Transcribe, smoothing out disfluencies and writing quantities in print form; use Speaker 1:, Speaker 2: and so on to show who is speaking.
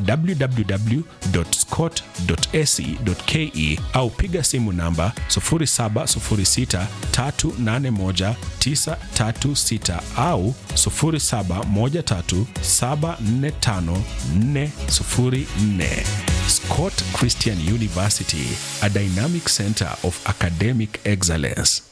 Speaker 1: www.scott.ac.ke au piga simu namba 0706381936 au 0713745404. Scott Christian University, a dynamic center of academic excellence.